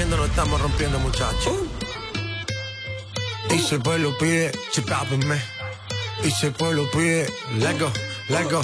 rompiendo, no estamos rompiendo, muchachos. Y si el pueblo pide, chipápenme. Y si el pueblo pide, let go, let go.